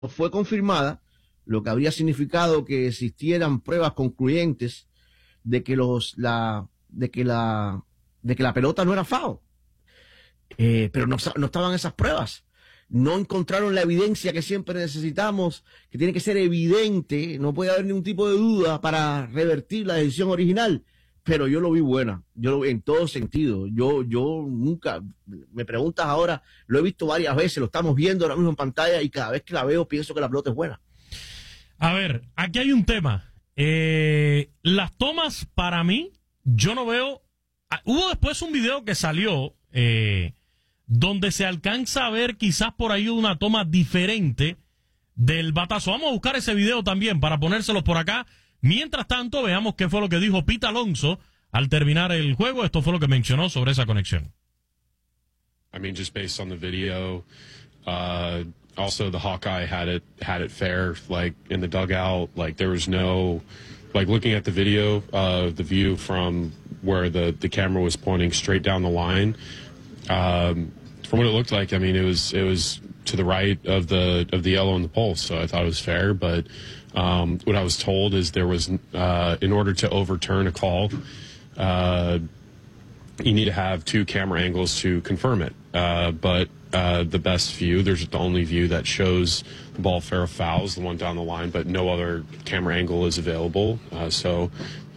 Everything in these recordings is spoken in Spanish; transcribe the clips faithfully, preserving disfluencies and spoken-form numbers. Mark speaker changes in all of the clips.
Speaker 1: fue confirmada, lo que habría significado que existieran pruebas concluyentes de que los la de que la de que la pelota no era foul. Eh, pero no, no estaban esas pruebas. No encontraron la evidencia que siempre necesitamos, que tiene que ser evidente, no puede haber ningún tipo de duda para revertir la decisión original. Pero yo lo vi buena, yo lo vi en todo sentido. Yo, yo nunca, me preguntas ahora, lo he visto varias veces, lo estamos viendo ahora mismo en pantalla y cada vez que la veo pienso que la pelota es buena.
Speaker 2: A ver, aquí hay un tema. Eh, las tomas, para mí, yo no veo... Hubo después un video que salió eh, donde se alcanza a ver quizás por ahí una toma diferente del batazo. Vamos a buscar ese video también para ponérselos por acá. Mientras tanto, veamos qué fue lo que dijo Pete Alonso al terminar el juego. Esto fue lo que mencionó sobre esa conexión.
Speaker 3: I mean, just based on the video, uh, also the Hawkeye had it had it fair, like in the dugout. Like there was no, like looking at the video, uh, the view from where the the camera was pointing straight down the line. Um, from what it looked like, I mean, it was it was to the right of the of the yellow and the pulse, so I thought it was fair. But um, what I was told is there was, uh, in order to overturn a call, uh, you need to have two camera angles to confirm it. Uh, but uh, the best view, there's the only view that shows the ball fair or foul is the one down the line, but no other camera angle is available. Uh, so.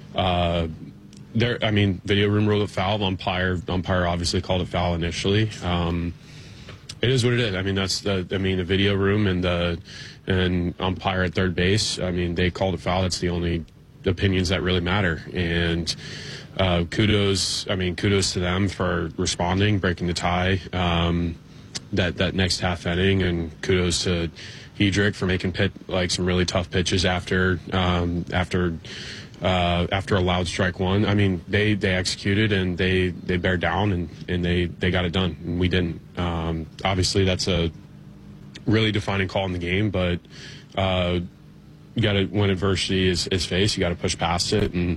Speaker 3: Uh, There, I mean, video room ruled it foul. Umpire, umpire obviously called it foul initially. Um, it is what it is. I mean, that's the. I mean, the video room and the and umpire at third base. I mean, they called it foul. That's the only opinions that really matter. And uh, kudos. I mean, kudos to them for responding, breaking the tie. Um, that that next half inning, and kudos to Hedrick for making pit like some really tough pitches after um, after. Uh, after a loud strike one. I mean, they, they executed and they, they bear down and, and they, they got it done and we didn't. Um, obviously that's a really defining call in the game, but uh, you got to, when adversity is, is faced, you got to push past it and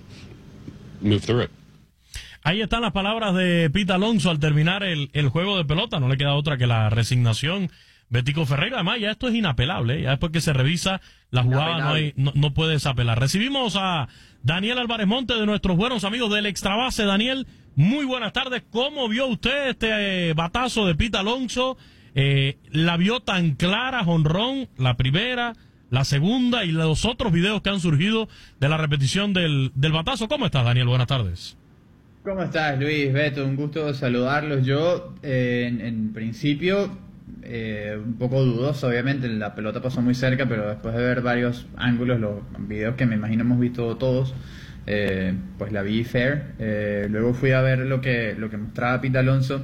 Speaker 3: move through it.
Speaker 2: Ahí están las palabras de Pete Alonso al terminar el, el juego de pelota. No le queda otra que la resignación. Betico Ferreira, además ya esto es inapelable, ya después que se revisa la jugada no, hay, no, no puedes apelar. Recibimos a Daniel Álvarez Monte de nuestros buenos amigos del Extra Base. Daniel, muy buenas tardes. ¿Cómo vio usted este eh, batazo de Pete Alonso? Eh, ¿La vio tan clara, jonrón, la primera, la segunda y los otros videos que han surgido de la repetición del, del batazo? ¿Cómo estás, Daniel? Buenas tardes.
Speaker 4: ¿Cómo estás, Luis? Beto, un gusto saludarlos. Yo, eh, en, en principio... Eh, un poco dudoso, obviamente la pelota pasó muy cerca, pero después de ver varios ángulos, los videos que me imagino hemos visto todos, eh, pues la vi fair. Eh, luego fui a ver lo que lo que mostraba Pete Alonso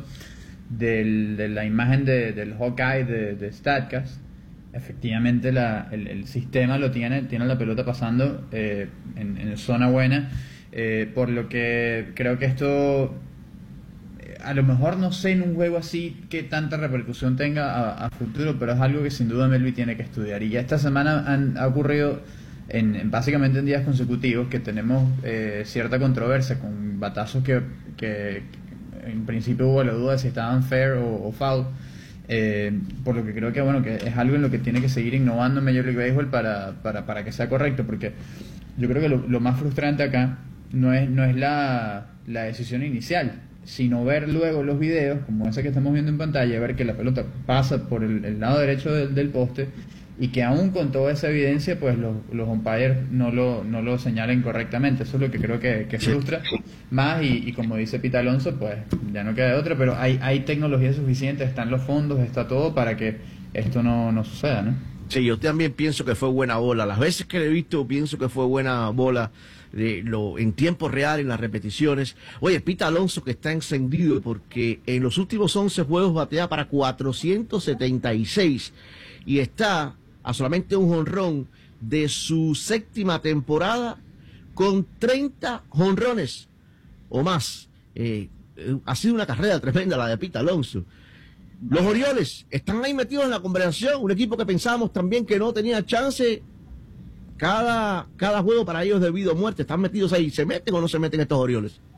Speaker 4: del, de la imagen de, del Hawkeye de, de Statcast. Efectivamente la, el, el sistema lo tiene, tiene la pelota pasando eh, en, en zona buena, eh, por lo que creo que esto... A lo mejor no sé en un juego así qué tanta repercusión tenga a, a futuro, pero es algo que sin duda Melvi tiene que estudiar. Y ya esta semana han, ha ocurrido en, en básicamente en días consecutivos que tenemos eh, cierta controversia con batazos que, que en principio hubo la duda de si estaban fair o, o foul. Eh, por lo que creo que bueno que es algo en lo que tiene que seguir innovando en Major League Baseball para, para, para que sea correcto, porque yo creo que lo, lo más frustrante acá no es, no es la, la decisión inicial, sino ver luego los videos, como ese que estamos viendo en pantalla, ver que la pelota pasa por el, el lado derecho del, del poste y que aún con toda esa evidencia, pues los, los umpires no lo, no lo señalen correctamente. Eso es lo que creo que, que frustra más y, y como dice Pete Alonso, pues ya no queda de otra, pero hay, hay tecnología suficiente, están los fondos, está todo para que esto no, no suceda, ¿no?
Speaker 1: Sí, yo también pienso que fue buena bola. Las veces que lo he visto, pienso que fue buena bola. De lo, en tiempo real, en las repeticiones. Oye, Pete Alonso que está encendido porque en los últimos once juegos batea para cuatrocientos setenta y seis y está a solamente un jonrón de su séptima temporada con treinta jonrones o más. Eh, eh, ha sido una carrera tremenda la de Pete Alonso. Los Orioles están ahí metidos en la conversación, un equipo que pensábamos también que no tenía chance. Cada, cada juego para ellos debido a muerte, están metidos ahí. ¿Se meten o no se meten estos Orioles?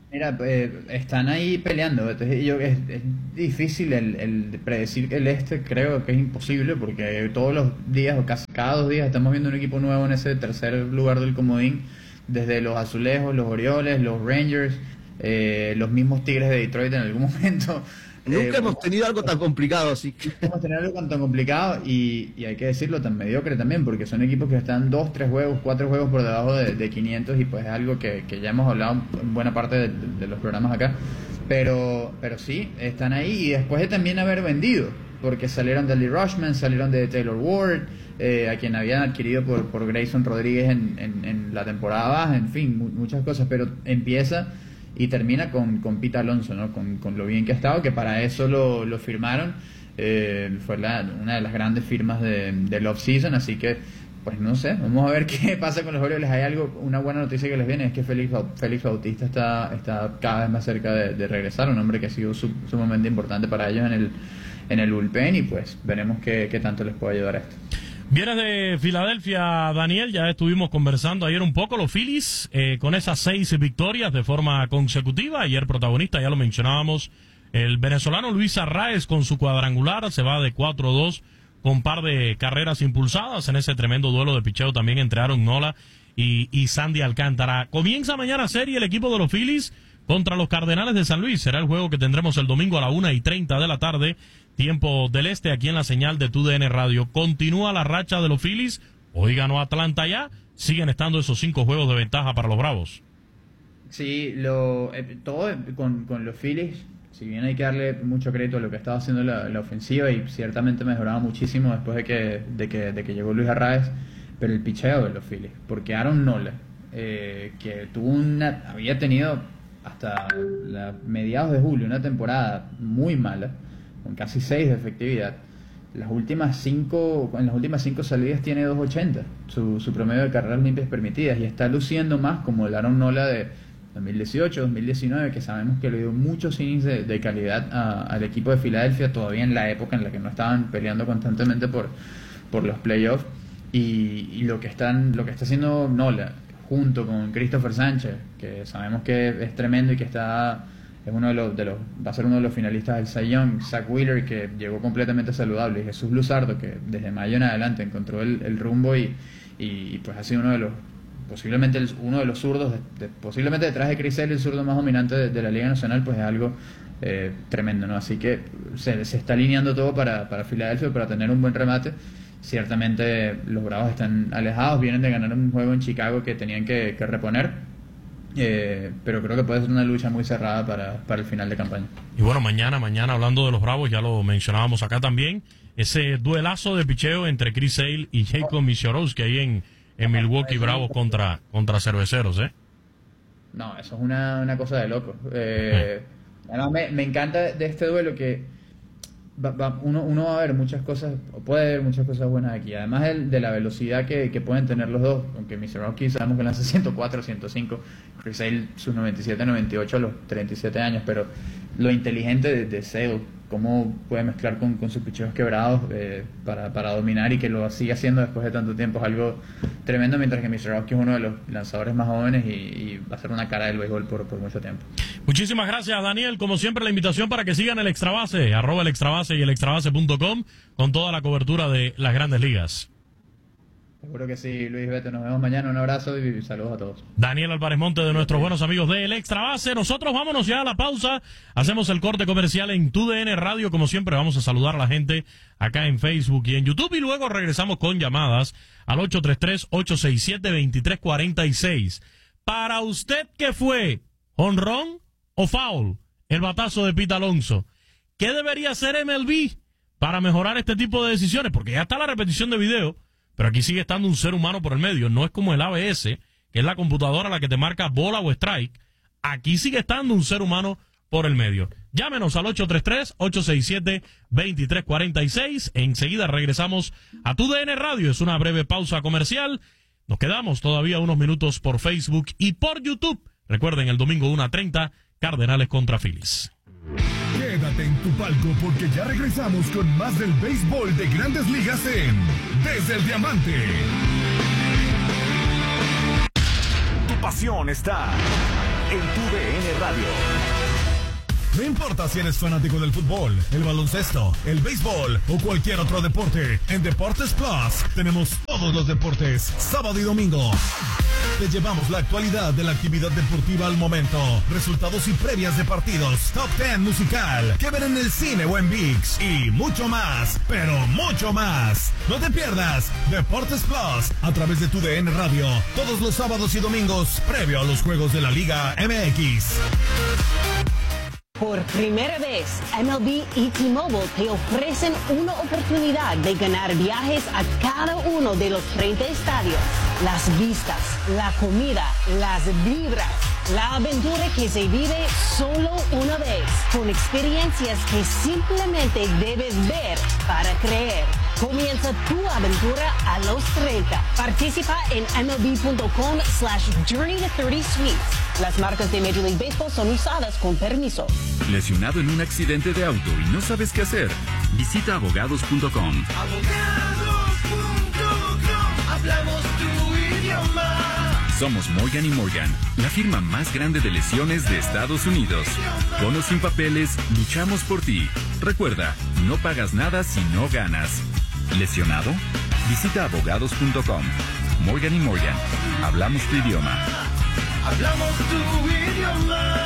Speaker 4: Mira, eh, están ahí peleando. Entonces, yo, es, es difícil el, el predecir el este, creo que es imposible, porque todos los días o casi cada dos días estamos viendo un equipo nuevo en ese tercer lugar del comodín, desde los Azulejos, los Orioles, los Rangers, eh, los mismos Tigres de Detroit en algún momento.
Speaker 1: Nunca
Speaker 4: eh,
Speaker 1: hemos tenido algo tan complicado así.
Speaker 4: Hemos tenido algo tan complicado y, y hay que decirlo tan mediocre también, porque son equipos que están dos, tres juegos, cuatro juegos por debajo de, de quinientos, y pues es algo que, que ya hemos hablado en buena parte de, de los programas acá, pero pero sí, están ahí, y después de también haber vendido, porque salieron de Lee Rushman, salieron de Taylor Ward, eh, a quien habían adquirido por, por Grayson Rodríguez en, en, en la temporada baja, en fin, mu muchas cosas, pero empieza y termina con, con Pete Alonso, ¿no? Con, con lo bien que ha estado, que para eso lo, lo firmaron. Eh, fue la, una de las grandes firmas de, del off-season, así que, pues no sé, vamos a ver qué pasa con los Orioles. Hay algo, una buena noticia que les viene, es que Félix, Félix Bautista está, está cada vez más cerca de, de regresar, un hombre que ha sido sub, sumamente importante para ellos en el, en el bullpen, y pues veremos qué, qué tanto les puede ayudar a esto.
Speaker 2: Vienes de Filadelfia, Daniel, ya estuvimos conversando ayer un poco, los Phillies, eh, con esas seis victorias de forma consecutiva. Ayer protagonista, ya lo mencionábamos, el venezolano Luis Arraez con su cuadrangular, se va de cuatro dos con par de carreras impulsadas en ese tremendo duelo de picheo también entre Aaron Nola y, y Sandy Alcántara. Comienza mañana serie el equipo de los Phillies contra los Cardenales de San Luis. Será el juego que tendremos el domingo a la una y treinta de la tarde, tiempo del este, aquí en la señal de T U D N Radio. Continúa la racha de los Phillies. Hoy ganó Atlanta ya. Siguen estando esos cinco juegos de ventaja para los Bravos.
Speaker 4: Sí, lo, eh, todo con, con los Phillies, si bien hay que darle mucho crédito a lo que estaba haciendo la, la ofensiva, y ciertamente mejoraba muchísimo después de que, de que, de que llegó Luis Arraez, pero el picheo de los Phillies, porque Aaron Nola, eh, que tuvo una, había tenido hasta la, mediados de julio una temporada muy mala, con casi seis de efectividad. Las últimas cinco, en las últimas cinco salidas tiene dos ochenta, su, su promedio de carreras limpias permitidas, y está luciendo más como el Aaron Nola de dos mil dieciocho, dos mil diecinueve, que sabemos que le dio muchos innings de, de calidad a, al equipo de Filadelfia, todavía en la época en la que no estaban peleando constantemente por, por los playoffs, y, y lo que están, lo que está haciendo Nola junto con Christopher Sánchez, que sabemos que es tremendo y que está es uno de los, de los va a ser uno de los finalistas del Cy Young, Zach Wheeler, que llegó completamente saludable, y Jesús Luzardo, que desde mayo en adelante encontró el, el rumbo, y, y, y pues ha sido uno de los posiblemente el, uno de los zurdos, de, de, posiblemente detrás de Chris Sale, el zurdo más dominante de, de la Liga Nacional, pues es algo eh, tremendo, ¿no? Así que se, se está alineando todo para, para Filadelfia, para tener un buen remate. Ciertamente los Bravos están alejados, vienen de ganar un juego en Chicago que tenían que, que reponer, eh, pero creo que puede ser una lucha muy cerrada para, para el final de campaña.
Speaker 2: Y bueno, mañana, mañana hablando de los Bravos, ya lo mencionábamos acá también, ese duelazo de picheo entre Chris Sale y Jacob Misiorowski ahí en, en Milwaukee, Bravos contra, contra Cerveceros, ¿eh?
Speaker 4: No, eso es una, una cosa de loco. Eh, sí. Además, me, me encanta de este duelo que Va, va, uno, uno va a ver muchas cosas, o puede ver muchas cosas buenas aquí, además de, de la velocidad que, que pueden tener los dos, aunque Misiorowski sabemos que lanza ciento cuatro, ciento cinco, Chris Sale sus noventa y siete, noventa y ocho a los treinta y siete años, pero lo inteligente de, de Sale, cómo puede mezclar con, con sus picheos quebrados eh, para, para dominar, y que lo sigue haciendo después de tanto tiempo, es algo tremendo, mientras que Misiorowski es uno de los lanzadores más jóvenes y, y va a ser una cara del béisbol por, por mucho tiempo.
Speaker 2: Muchísimas gracias, Daniel. Como siempre, la invitación para que sigan el Extrabase, arroba el Extrabase y el extrabase punto com, con toda la cobertura de las Grandes Ligas.
Speaker 4: Seguro que sí, Luis Beto. Nos vemos mañana. Un abrazo y saludos a todos.
Speaker 2: Daniel Álvarez Monte, de nuestros buenos amigos de El Extrabase. Nosotros vámonos ya a la pausa. Hacemos el corte comercial en T U D N Radio. Como siempre, vamos a saludar a la gente acá en Facebook y en YouTube. Y luego regresamos con llamadas al ocho tres tres, ocho seis siete, dos tres cuatro seis. Para usted, ¿qué fue? ¿Honrón o foul? El batazo de Pete Alonso. ¿Qué debería hacer M L B para mejorar este tipo de decisiones? Porque ya está la repetición de video, pero aquí sigue estando un ser humano por el medio. No es como el A B S, que es la computadora la que te marca bola o strike. Aquí sigue estando un ser humano por el medio. Llámenos al ocho tres tres, ocho seis siete, dos tres cuatro seis. Enseguida regresamos a T U D N Radio. Es una breve pausa comercial. Nos quedamos todavía unos minutos por Facebook y por YouTube. Recuerden, el domingo una treinta, Cardenales contra Phillies.
Speaker 5: Quédate en tu palco porque ya regresamos con más del béisbol de Grandes Ligas en Desde el Diamante. Tu pasión está en tu D N Radio. No importa si eres fanático del fútbol, el baloncesto, el béisbol o cualquier otro deporte, en Deportes Plus tenemos todos los deportes, sábado y domingo. Te llevamos la actualidad de la actividad deportiva al momento, resultados y previas de partidos, top diez musical, que ver en el cine o en ViX y mucho más, pero mucho más. No te pierdas Deportes Plus a través de tu D N Radio, todos los sábados y domingos, previo a los juegos de la Liga M X.
Speaker 6: Por primera vez, M L B y T-Mobile te ofrecen una oportunidad de ganar viajes a cada uno de los treinta estadios. Las vistas, la comida, las vibras, la aventura que se vive solo una vez, con experiencias que simplemente debes ver para creer. Comienza tu aventura a los treinta. Participa en M L B punto com slash journey to thirty suites. Las marcas de Major League Baseball son usadas con permiso.
Speaker 7: ¿Lesionado en un accidente de auto y no sabes qué hacer? Visita abogados punto com.
Speaker 8: abogados punto com. Hablamos tu idioma.
Speaker 7: Somos Morgan y Morgan, la firma más grande de lesiones de Estados Unidos. Con o sin papeles, luchamos por ti. Recuerda, no pagas nada si no ganas. ¿Lesionado? Visita abogados punto com. Morgan y Morgan, hablamos tu idioma.
Speaker 8: Hablamos tu idioma.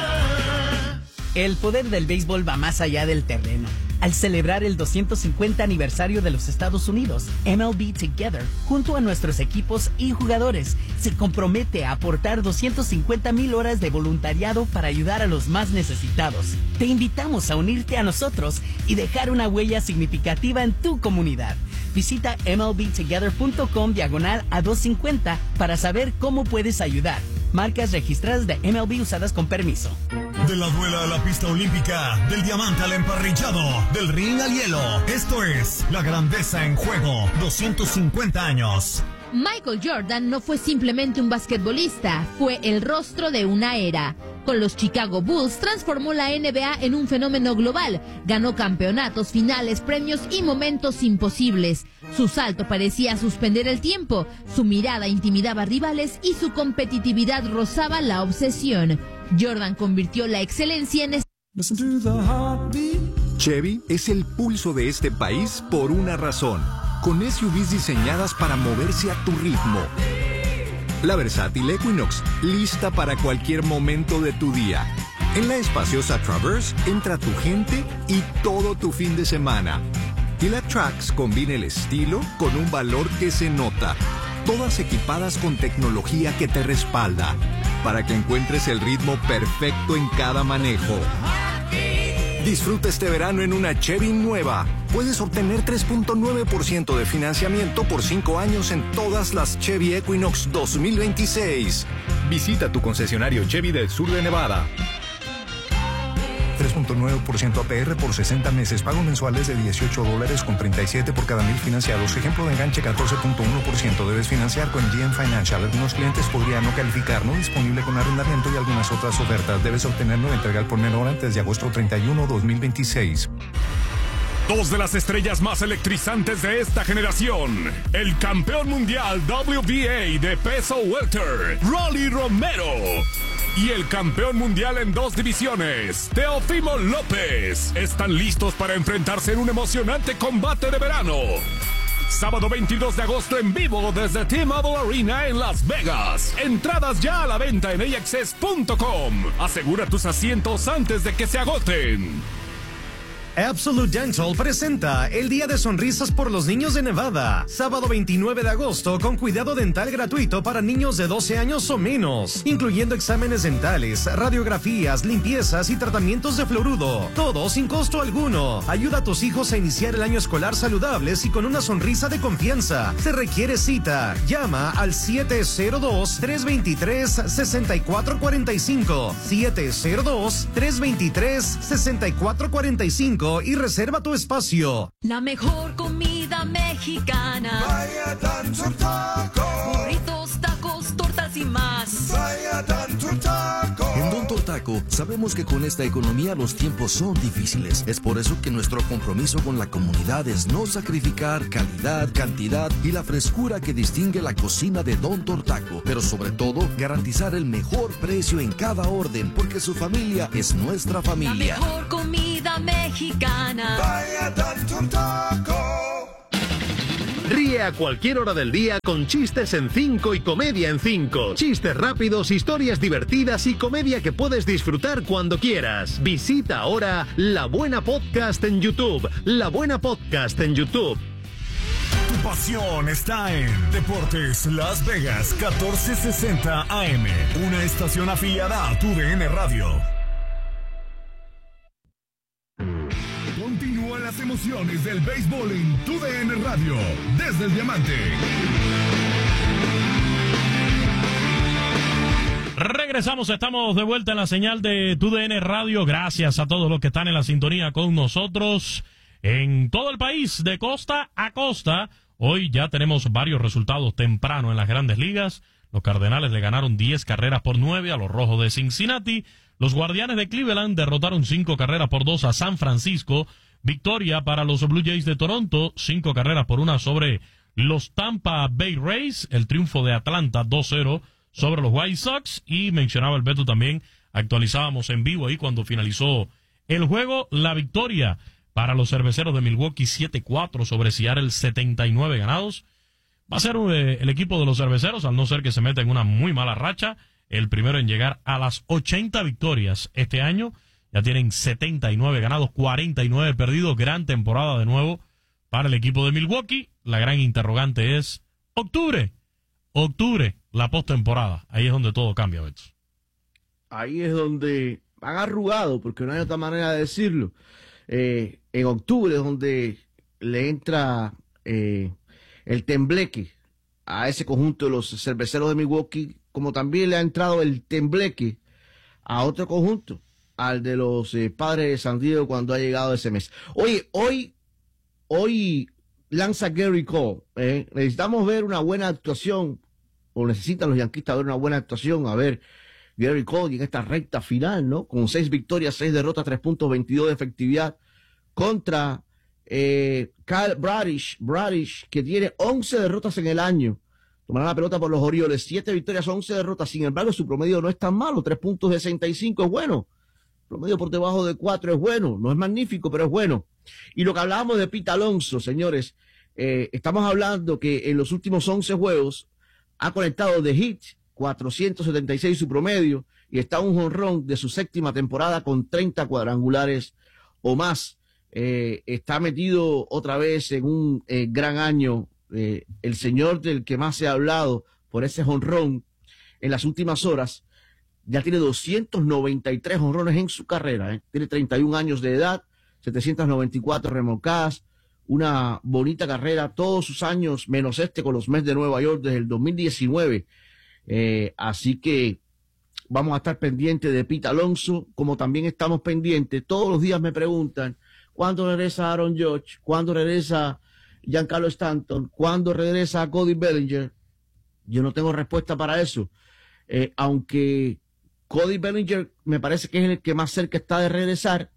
Speaker 9: El poder del béisbol va más allá del terreno. Al celebrar el doscientos cincuenta aniversario de los Estados Unidos, M L B Together, junto a nuestros equipos y jugadores, se compromete a aportar doscientas cincuenta mil horas de voluntariado para ayudar a los más necesitados. Te invitamos a unirte a nosotros y dejar una huella significativa en tu comunidad. Visita M L B together punto com diagonal a doscientos cincuenta para saber cómo puedes ayudar. Marcas registradas de M L B usadas con permiso.
Speaker 5: De la duela a la pista olímpica, del diamante al emparrillado, del ring al hielo. Esto es La Grandeza en Juego, doscientos cincuenta años.
Speaker 10: Michael Jordan no fue simplemente un basquetbolista, fue el rostro de una era. Con los Chicago Bulls transformó la N B A en un fenómeno global. Ganó campeonatos, finales, premios y momentos imposibles. Su salto parecía suspender el tiempo, su mirada intimidaba rivales y su competitividad rozaba la obsesión. Jordan convirtió la excelencia en...
Speaker 11: Chevy es el pulso de este país por una razón. Con S U Vs diseñadas para moverse a tu ritmo. La versátil Equinox, lista para cualquier momento de tu día. En la espaciosa Traverse, entra tu gente y todo tu fin de semana. Y la Trax combina el estilo con un valor que se nota. Todas equipadas con tecnología que te respalda, para que encuentres el ritmo perfecto en cada manejo. Disfruta este verano en una Chevy nueva. Puedes obtener tres punto nueve por ciento de financiamiento por cinco años en todas las Chevy Equinox dos mil veintiséis. Visita tu concesionario Chevy del sur de Nevada.
Speaker 12: tres punto nueve por ciento A P R por sesenta meses. Pagos mensuales de dieciocho dólares con treinta y siete por cada mil financiados. Ejemplo de enganche catorce punto uno por ciento. Debes financiar con G M Financial. Algunos clientes podrían no calificar. No disponible con arrendamiento y algunas otras ofertas. Debes obtener nueva entrega por menor antes de agosto treinta y uno, dos mil veintiséis.
Speaker 5: Dos de las estrellas más electrizantes de esta generación. El campeón mundial W B A de peso welter, Rolly Romero. Y el campeón mundial en dos divisiones, Teófimo López, están listos para enfrentarse en un emocionante combate de verano. Sábado veintidós de agosto en vivo desde T-Mobile Arena en Las Vegas. Entradas ya a la venta en A X S punto com. Asegura tus asientos antes de que se agoten.
Speaker 13: Absolute Dental presenta el Día de Sonrisas por los Niños de Nevada. Sábado veintinueve de agosto con cuidado dental gratuito para niños de doce años o menos, incluyendo exámenes dentales, radiografías, limpiezas y tratamientos de fluoruro. Todo sin costo alguno. Ayuda a tus hijos a iniciar el año escolar saludables y con una sonrisa de confianza. Se requiere cita. Llama al siete cero dos, tres dos tres, seis cuatro cuatro cinco. siete cero dos, tres dos tres, seis cuatro cuatro cinco. Y reserva tu espacio.
Speaker 14: La mejor comida mexicana.
Speaker 8: Vaya Tanto Taco.
Speaker 14: Burritos, tacos, tortas y más.
Speaker 8: Vaya Tanto Taco.
Speaker 11: En Don Tortaco
Speaker 15: Tortaco, sabemos que con esta economía los tiempos son difíciles. Es por eso que nuestro compromiso con la comunidad es no sacrificar calidad, cantidad y la frescura que distingue la cocina de Don Tortaco, pero sobre todo garantizar el mejor precio en cada orden, porque su familia es nuestra familia.
Speaker 14: La mejor comida mexicana.
Speaker 8: Vaya Don Tortaco.
Speaker 16: Ríe a cualquier hora del día con Chistes en cinco y Comedia en cinco. Chistes rápidos, historias divertidas y comedia que puedes disfrutar cuando quieras. Visita ahora La Buena Podcast en YouTube. La Buena Podcast en YouTube.
Speaker 5: Tu pasión está en Deportes Las Vegas catorce sesenta A M, una estación afiliada a tu D N Radio. Continúan las emociones del béisbol en tu D N Radio, desde el Diamante.
Speaker 2: Regresamos, estamos de vuelta en la señal de tu D N Radio. Gracias a todos los que están en la sintonía con nosotros en todo el país, de costa a costa. Hoy ya tenemos varios resultados temprano en las grandes ligas. Los Cardenales le ganaron diez carreras por nueve a los Rojos de Cincinnati. Los Guardianes de Cleveland derrotaron cinco carreras por dos a San Francisco. Victoria para los Blue Jays de Toronto, cinco carreras por una sobre los Tampa Bay Rays. El triunfo de Atlanta dos cero sobre los White Sox. Y mencionaba el Beto también, actualizábamos en vivo ahí cuando finalizó el juego, la victoria para los Cerveceros de Milwaukee siete cuatro sobre Seattle setenta y nueve ganados. Va a ser eh, el equipo de los Cerveceros, al no ser que se meta en una muy mala racha, el primero en llegar a las ochenta victorias este año. Ya tienen setenta y nueve ganados, cuarenta y nueve perdidos. Gran temporada de nuevo para el equipo de Milwaukee. La gran interrogante es octubre. Octubre, la postemporada. Ahí es donde todo cambia, Beto.
Speaker 1: Ahí es donde han arrugado, porque no hay otra manera de decirlo. Eh, en octubre es donde le entra eh, el tembleque a ese conjunto de los Cerveceros de Milwaukee, como también le ha entrado el tembleque a otro conjunto, al de los eh, Padres de San Diego, cuando ha llegado ese mes. Oye, hoy, hoy lanza Gary Cole. ¿eh? Necesitamos ver una buena actuación, o necesitan los yanquistas ver una buena actuación, a ver Gary Cole en esta recta final, ¿no? Con seis victorias, seis derrotas, tres punto veintidós de efectividad, contra eh, Kyle Bradish, Bradish, que tiene once derrotas en el año. Tomará la pelota por los Orioles, siete victorias, once derrotas. Sin embargo, su promedio no es tan malo, tres punto sesenta y cinco es bueno. Promedio por debajo de cuatro es bueno, no es magnífico, pero es bueno. Y lo que hablábamos de Pete Alonso, señores, eh, estamos hablando que en los últimos once juegos ha conectado de hit, cuatrocientos setenta y seis su promedio, y está un jonrón de su séptima temporada con treinta cuadrangulares o más. Eh, está metido otra vez en un eh, gran año, eh, el señor del que más se ha hablado por ese jonrón en las últimas horas. Ya tiene doscientos noventa y tres jonrones en su carrera, ¿eh? Tiene treinta y un años de edad, setecientas noventa y cuatro remolcadas, una bonita carrera, todos sus años, menos este con los Mets de Nueva York desde el dos mil diecinueve. Eh, así que vamos a estar pendientes de Pete Alonso, como también estamos pendientes. Todos los días me preguntan, ¿cuándo regresa Aaron Judge? ¿Cuándo regresa Giancarlo Stanton? ¿Cuándo regresa Cody Bellinger? Yo no tengo respuesta para eso. Eh, aunque Cody Bellinger me parece que es el que más cerca está de regresar,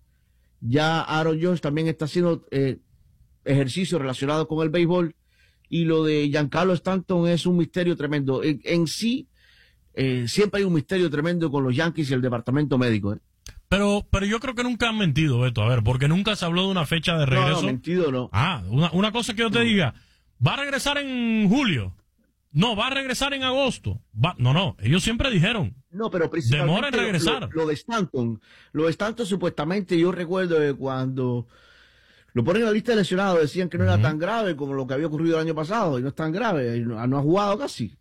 Speaker 1: ya Aaron Judge también está haciendo eh, ejercicio relacionado con el béisbol, y lo de Giancarlo Stanton es un misterio tremendo. En, en sí, eh, siempre hay un misterio tremendo con los Yankees y el departamento médico. ¿eh?
Speaker 2: Pero, pero yo creo que nunca han mentido, Beto, a ver, porque nunca se habló de una fecha de regreso.
Speaker 1: No, no, mentido no.
Speaker 2: Ah, una, una cosa que yo te no. diga, ¿va a regresar en julio? No, va a regresar en agosto. Va, no, no, ellos siempre dijeron.
Speaker 1: No, pero principalmente
Speaker 2: demora en regresar.
Speaker 1: Lo, lo de Stanton, lo de Stanton supuestamente, yo recuerdo que cuando lo ponen en la lista de lesionados decían que no era uh-huh. tan grave como lo que había ocurrido el año pasado, y no es tan grave, no, no ha jugado casi.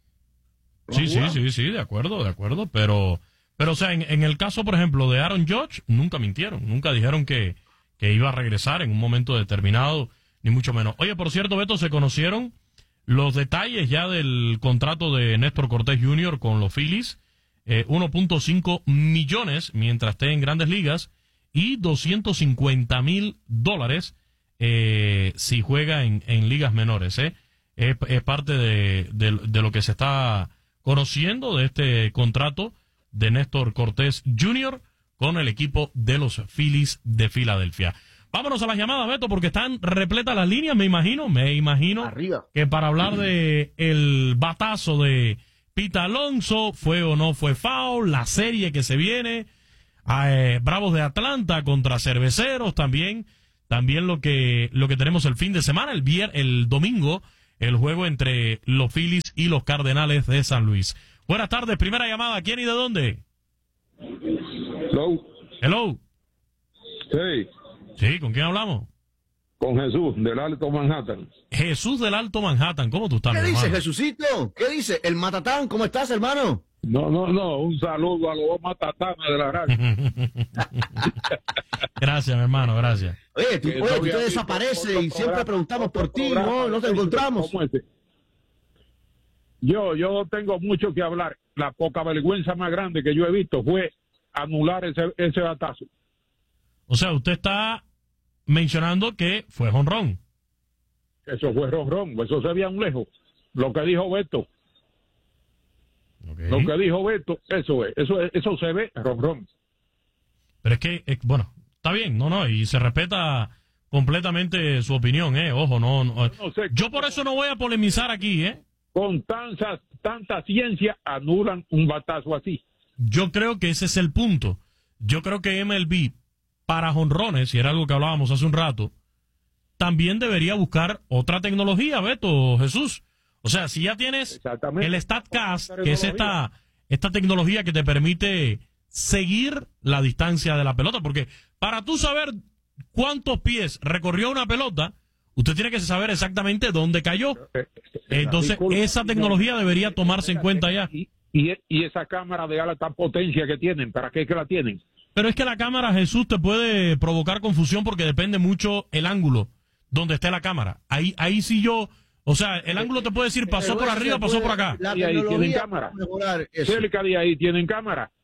Speaker 2: No sí, sí, sí, sí, de acuerdo, de acuerdo, pero, pero o sea, en, en el caso, por ejemplo, de Aaron Judge, nunca mintieron, nunca dijeron que, que iba a regresar en un momento determinado, ni mucho menos. Oye, por cierto, Beto, se conocieron los detalles ya del contrato de Néstor Cortés junior con los Phillies, eh, uno punto cinco millones mientras esté en Grandes Ligas y doscientos cincuenta mil dólares eh, si juega en, en ligas menores. Eh. Es, es parte de, de, de lo que se está conociendo de este contrato de Néstor Cortés junior con el equipo de los Phillies de Filadelfia. Vámonos a las llamadas, Beto, porque están repletas las líneas, me imagino, me imagino
Speaker 1: Arriba.
Speaker 2: que para hablar de el batazo de Pete Alonso, fue o no fue foul, la serie que se viene, eh, Bravos de Atlanta contra Cerveceros, también, también lo que, lo que tenemos el fin de semana, el vier, el domingo, el juego entre los Phillies y los Cardenales de San Luis. Buenas tardes, primera llamada, ¿quién y de dónde?
Speaker 17: Hello.
Speaker 2: Hello.
Speaker 17: Sí.
Speaker 2: Sí, ¿con quién hablamos?
Speaker 17: Con Jesús, del Alto Manhattan.
Speaker 2: Jesús del Alto Manhattan, ¿cómo tú estás,
Speaker 1: ¿Qué
Speaker 2: mi
Speaker 1: dice,
Speaker 2: hermano?
Speaker 1: Jesucito? ¿Qué dice? El Matatán, ¿cómo estás, hermano?
Speaker 17: No, no, no, un saludo a los matatanes de la radio.
Speaker 2: Gracias, mi hermano, gracias.
Speaker 1: Oye, tú, oye, tú te desapareces y siempre preguntamos por ti, no, no te encontramos.
Speaker 17: Yo, yo tengo mucho que hablar. La poca vergüenza más grande que yo he visto fue anular ese, ese batazo.
Speaker 2: O sea, usted está mencionando que fue jonrón.
Speaker 17: Eso fue ronrón, eso se veía un lejos. Lo que dijo Beto.
Speaker 2: Okay.
Speaker 17: Lo que dijo Beto, eso es, eso es, eso se ve ronrón.
Speaker 2: Pero es que, eh, bueno, está bien, no, no, y se respeta completamente su opinión, eh, ojo, no, no,
Speaker 17: no sé,
Speaker 2: yo por eso no voy a polemizar aquí, eh.
Speaker 17: Con tanta, tanta ciencia anulan un batazo así.
Speaker 2: Yo creo que ese es el punto. Yo creo que M L B, para jonrones, y era algo que hablábamos hace un rato, también debería buscar otra tecnología, Beto, Jesús. O sea, si ya tienes el StatCast, que es esta, esta tecnología que te permite seguir la distancia de la pelota, porque para tú saber cuántos pies recorrió una pelota, usted tiene que saber exactamente dónde cayó. Entonces, esa tecnología debería tomarse en cuenta ya.
Speaker 17: Y, y, y esa cámara de alta potencia que tienen, ¿para qué que la tienen?
Speaker 2: Pero es que la cámara, Jesús, te puede provocar confusión porque depende mucho el ángulo donde esté la cámara. Ahí, ahí sí yo... O sea, el ángulo te puede decir, pasó por arriba, pasó por acá.
Speaker 17: Y ahí tienen cámara. Cerca de ahí tienen cámara.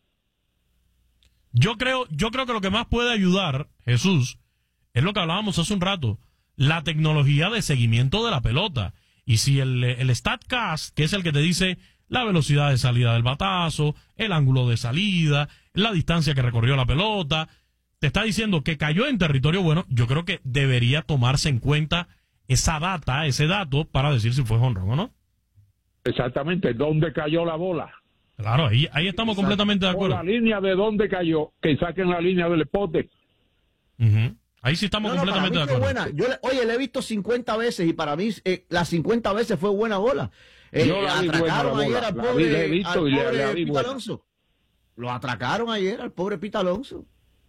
Speaker 2: Yo creo, yo creo que lo que más puede ayudar, Jesús, es lo que hablábamos hace un rato, la tecnología de seguimiento de la pelota. Y si el, el StatCast, que es el que te dice la velocidad de salida del batazo, el ángulo de salida, la distancia que recorrió la pelota, te está diciendo que cayó en territorio bueno, yo creo que debería tomarse en cuenta esa data, ese dato, para decir si fue jonrón o no.
Speaker 17: Exactamente, ¿dónde cayó la bola?
Speaker 2: Claro, ahí, ahí estamos Exacto. completamente de acuerdo.
Speaker 17: O la línea de dónde cayó, que saquen la línea del pote.
Speaker 2: Uh-huh. Ahí sí estamos no, completamente
Speaker 1: no,
Speaker 2: de acuerdo.
Speaker 1: Buena. Yo, oye, le he visto cincuenta veces y para mí eh, las cincuenta veces fue buena bola. Eh,
Speaker 17: Yo la vi
Speaker 1: atracaron
Speaker 17: buena
Speaker 1: ayer
Speaker 17: bola.
Speaker 1: al
Speaker 17: La
Speaker 1: pobre,
Speaker 17: vi, la he visto
Speaker 1: al
Speaker 17: y
Speaker 1: pobre
Speaker 17: la, la vi
Speaker 1: Pete
Speaker 17: buena.
Speaker 1: Alonso. Lo atracaron ayer al pobre Pete Alonso.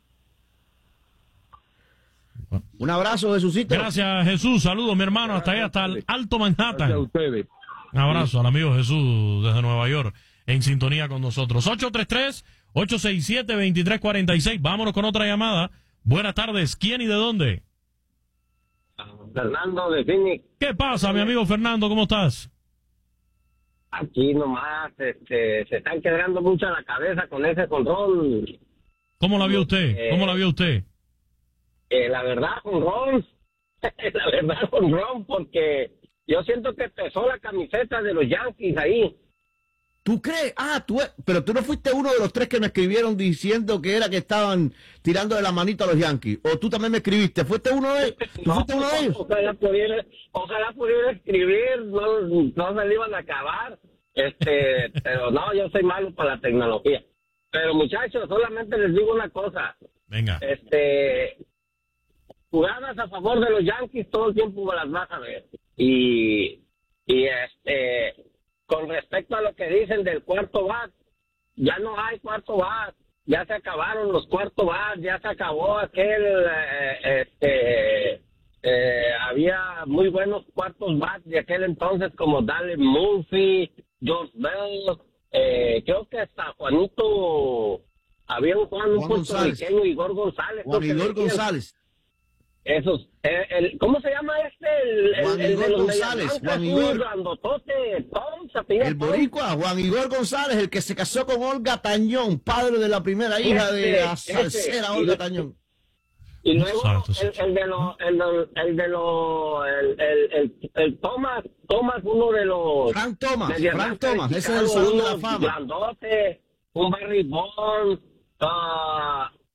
Speaker 1: Un abrazo, Jesucito.
Speaker 2: Gracias, Jesús. Saludos, mi hermano. Hasta ahí, hasta el Alto Manhattan.
Speaker 17: Gracias a ustedes.
Speaker 2: Un abrazo al amigo Jesús desde Nueva York, en sintonía con nosotros. ocho tres tres, ocho seis siete, dos tres cuatro seis. Vámonos con otra llamada. Buenas tardes. ¿Quién y de dónde?
Speaker 18: Fernando de Phoenix.
Speaker 2: ¿Qué pasa, mi amigo Fernando? ¿Cómo estás?
Speaker 18: Aquí nomás, este, se están quebrando mucho la cabeza con ese control.
Speaker 2: ¿Cómo la vio usted?
Speaker 18: Eh,
Speaker 2: ¿Cómo la vio usted?
Speaker 18: Eh, la verdad, con Ron, la verdad, con Ron, porque yo siento que pesó la camiseta de los Yankees ahí.
Speaker 1: ¿Tú crees? Ah, tú, pero tú no fuiste uno de los tres que me escribieron diciendo que era que estaban tirando de la manito a los Yankees. ¿O tú también me escribiste? ¿Fuiste uno de, ¿tú
Speaker 18: no,
Speaker 1: fuiste uno de ellos?
Speaker 18: Ojalá pudiera, ojalá pudiera escribir, no, no se le iban a acabar. Este, pero no, yo soy malo para la tecnología. Pero muchachos, solamente les digo una cosa.
Speaker 2: Venga.
Speaker 18: Este... jugadas a favor de los Yankees todo el tiempo las vas a ver. Y, y este, con respecto a lo que dicen del cuarto bat, ya no hay cuarto bat, ya se acabaron los cuarto bat, ya se acabó aquel, eh, este, eh, había muy buenos cuartos bat de aquel entonces como Dale Murphy, George Bell, eh, creo que hasta Juanito, había un Juan, un puertorriqueño, Igor González.
Speaker 1: Juan Igor González.
Speaker 18: Esos, eh, el, ¿cómo se llama este? El,
Speaker 1: Juan
Speaker 18: el,
Speaker 1: Igor
Speaker 18: el de los
Speaker 1: González, Juan Igor.
Speaker 18: Grandotote, Tom,
Speaker 1: el boricua, Juan Igor González, el que se casó con Olga Tañón, padre de la primera hija este, de la salsera este, Olga y, Tañón.
Speaker 18: Y luego el, el de los, el, el de los, el, el, el, el Thomas, Thomas, uno de los...
Speaker 1: Frank Thomas, Frank Thomas, ese es el salón de la fama.
Speaker 18: Grandote, un Barry Bonds, uh,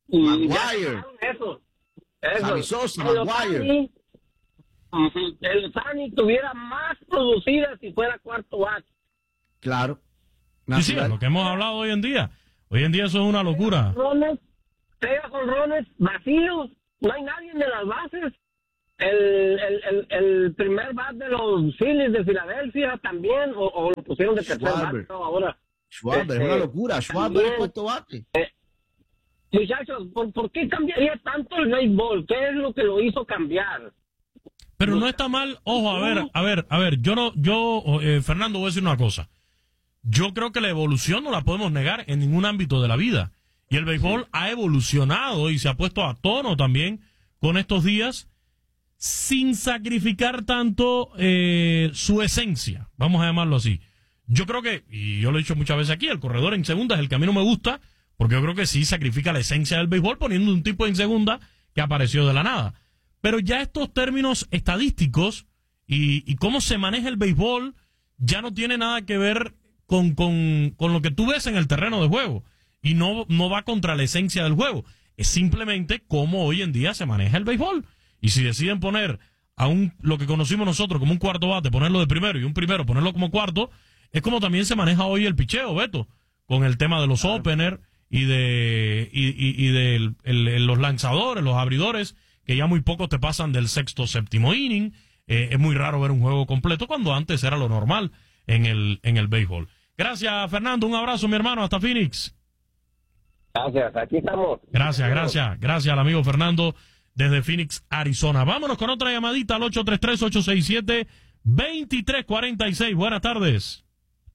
Speaker 18: Y
Speaker 1: Maguire.
Speaker 18: Eso. Eso.
Speaker 1: Sammy Sosa,
Speaker 18: el
Speaker 1: Maguire.
Speaker 18: Otani, ujú, el Otani tuviera más producida si fuera cuarto bate.
Speaker 1: Claro.
Speaker 2: Sí, sí, lo que hemos hablado hoy en día. Hoy en día eso es una locura.
Speaker 18: Rones, tres jonrones vacíos, no hay nadie en las bases. El, el, el, el primer bat de los Phillies de Filadelfia también, o, o lo pusieron de tercer
Speaker 1: Schwarber.
Speaker 18: bate no, ahora.
Speaker 1: Schwarber, es una locura. Schwarber
Speaker 18: también,
Speaker 1: es cuarto bate.
Speaker 18: eh, muchachos, ¿por, ¿por qué cambiaría tanto el béisbol? ¿Qué es lo que lo hizo cambiar?
Speaker 2: Pero no está mal, ojo, a ver, a ver, a ver, yo no, yo, eh, Fernando, voy a decir una cosa. Yo creo que la evolución no la podemos negar en ningún ámbito de la vida. Y el béisbol ha evolucionado y se ha puesto a tono también con estos días sin sacrificar tanto eh, su esencia, vamos a llamarlo así. Yo creo que, y yo lo he dicho muchas veces aquí, el corredor en segunda es el que a mí no me gusta, porque yo creo que sí sacrifica la esencia del béisbol poniendo un tipo en segunda que apareció de la nada. Pero ya estos términos estadísticos y, y cómo se maneja el béisbol ya no tiene nada que ver con, con, con lo que tú ves en el terreno de juego. Y no, no va contra la esencia del juego. Es simplemente cómo hoy en día se maneja el béisbol. Y si deciden poner a un, lo que conocimos nosotros como un cuarto bate, ponerlo de primero y un primero ponerlo como cuarto, es como también se maneja hoy el picheo, Beto, con el tema de los claro. openers y de, y, y, y de el, el, los lanzadores, los abridores, que ya muy pocos te pasan del sexto, séptimo inning. Eh, es muy raro ver un juego completo cuando antes era lo normal en el, en el béisbol. Gracias, Fernando. Un abrazo, mi hermano. Hasta Phoenix.
Speaker 18: Gracias. Aquí estamos.
Speaker 2: Gracias, gracias. Gracias al amigo Fernando desde Phoenix, Arizona. Vámonos con otra llamadita al ocho tres tres, ocho seis siete, dos tres cuatro seis. Buenas tardes.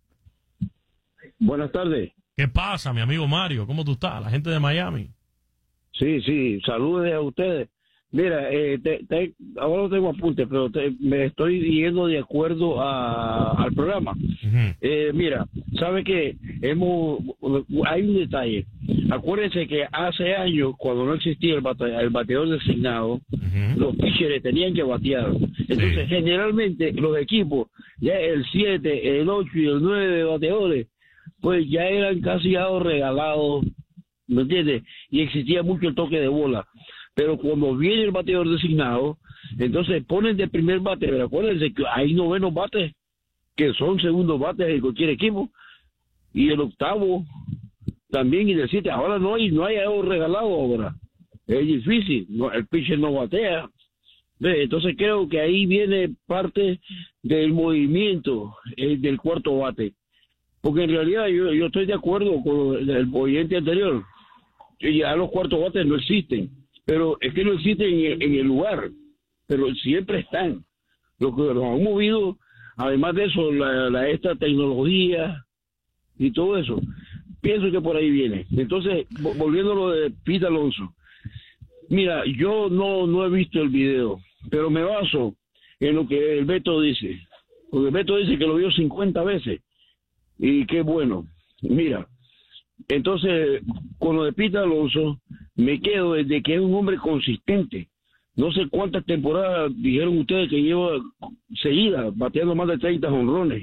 Speaker 19: Buenas tardes.
Speaker 2: ¿Qué pasa, mi amigo Mario? ¿Cómo tú estás? La gente de Miami.
Speaker 19: Sí, sí. Saludos a ustedes. Mira, eh, te, te, ahora no tengo apuntes, pero te, me estoy yendo de acuerdo a, al programa. Uh-huh. Eh, mira, ¿sabe qué? Hemos, hay un detalle. Acuérdense que hace años, cuando no existía el, bate, el bateador designado, uh-huh. los pitchers tenían que batear. Entonces, sí. generalmente, los equipos, ya el siete, el ocho y el nueve de bateadores, pues ya eran casi algo regalados, ¿me entiendes? Y existía mucho el toque de bola. Pero cuando viene el bateador designado, entonces ponen de primer bate, pero acuérdense que hay novenos bates que son segundos bates de cualquier equipo, y el octavo también, y el siete. Ahora no hay no hay algo regalado ahora, es difícil, no, el pitcher no batea. Entonces creo que ahí viene parte del movimiento eh, del cuarto bate, porque en realidad yo, yo estoy de acuerdo con el, el oyente anterior, que ya los cuartos bates no existen. Pero es que no existen en, en el lugar, pero siempre están. Lo que nos han movido, además de eso, la, la esta tecnología y todo eso, pienso que por ahí viene. Entonces, volviendo a lo de Pete Alonso, mira, yo no, no he visto el video, pero me baso en lo que el Beto dice. Porque el Beto dice que lo vio cincuenta veces, y qué bueno. Mira, entonces, con lo de Pete Alonso, me quedo desde que es un hombre consistente. No sé cuántas temporadas dijeron ustedes que lleva seguidas bateando más de treinta jonrones.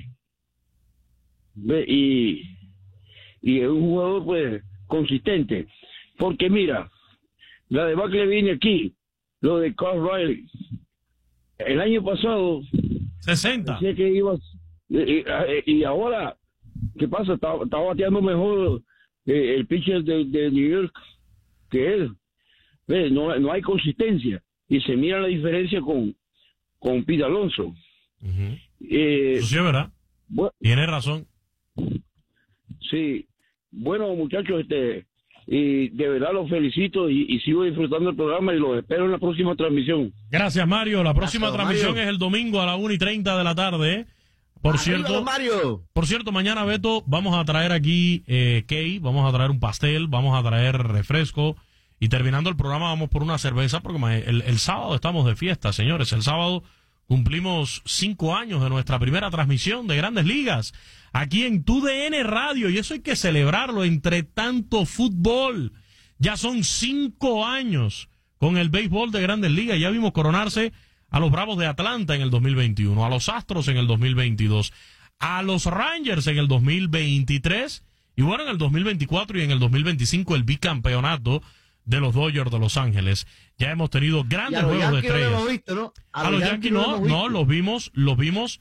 Speaker 19: Y, y es un jugador, pues, consistente. Porque mira, la debacle viene aquí, lo de Carl Riley. El año pasado,
Speaker 2: sesenta.
Speaker 19: Decía que iba, y, y ahora, ¿qué pasa? Está, está bateando mejor eh, el pitcher de, de New York que él. ¿Ves? No, no hay consistencia y se mira la diferencia con con Pete Alonso.
Speaker 2: Uh-huh.
Speaker 19: eh,
Speaker 2: Eso sí es verdad. Bueno, tiene razón.
Speaker 19: Sí, bueno, muchachos, este y de verdad los felicito y, y sigo disfrutando el programa y los espero en la próxima transmisión.
Speaker 2: Gracias, Mario. La próxima
Speaker 19: Gracias,
Speaker 2: transmisión
Speaker 19: Mario.
Speaker 2: es el domingo a la una y treinta de la tarde, ¿eh? Por
Speaker 1: Arriba,
Speaker 2: cierto,
Speaker 1: Mario.
Speaker 2: por cierto, mañana, Beto, vamos a traer aquí eh, cake, vamos a traer un pastel, vamos a traer refresco y terminando el programa vamos por una cerveza porque el, el sábado estamos de fiesta, señores. El sábado cumplimos cinco años de nuestra primera transmisión de Grandes Ligas aquí en Tu D N Radio y eso hay que celebrarlo entre tanto fútbol. Ya son cinco años con el béisbol de Grandes Ligas. Ya vimos coronarse a los Bravos de Atlanta en el dos mil veintiuno, a los Astros en el dos mil veintidós, a los Rangers en el dos mil veintitrés y bueno, en el dos mil veinticuatro y en el dos mil veinticinco el bicampeonato de los Dodgers de Los Ángeles. Ya hemos tenido grandes juegos de estrellas.
Speaker 1: No hemos visto, ¿no?
Speaker 2: A, a los, los Yankees, Yankees no, no, los vimos, los vimos